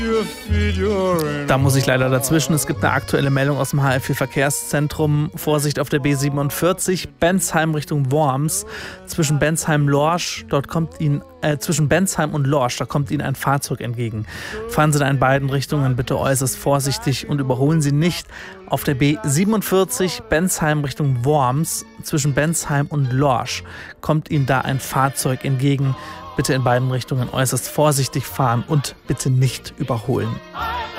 Da muss ich leider dazwischen. Es gibt eine aktuelle Meldung aus dem HL4 Verkehrszentrum. Vorsicht auf der B47, Bensheim Richtung Worms. Zwischen Bensheim und Lorsch, da kommt Ihnen ein Fahrzeug entgegen. Fahren Sie da in beiden Richtungen bitte äußerst vorsichtig und überholen Sie nicht. Auf der B47, Bensheim Richtung Worms, zwischen Bensheim und Lorsch, kommt Ihnen da ein Fahrzeug entgegen. Bitte in beiden Richtungen äußerst vorsichtig fahren und bitte nicht überholen.